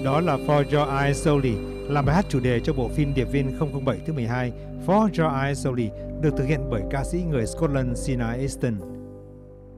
Đó là For Your Eyes Only, là bài hát chủ đề cho bộ phim Điệp viên 007 thứ 12. For Your Eyes Only được thực hiện bởi ca sĩ người Scotland Sina Easton.